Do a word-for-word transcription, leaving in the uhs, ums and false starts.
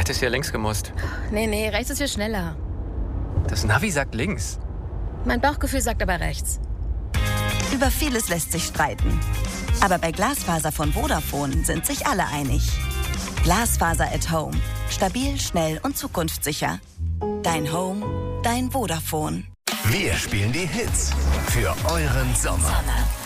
hättest ja links gemusst. Nee, nee, rechts ist viel schneller. Das Navi sagt links. Mein Bauchgefühl sagt aber rechts. Über vieles lässt sich streiten. Aber bei Glasfaser von Vodafone sind sich alle einig. Glasfaser at Home. Stabil, schnell und zukunftssicher. Dein Home, dein Vodafone. Wir spielen die Hits für euren Sommer.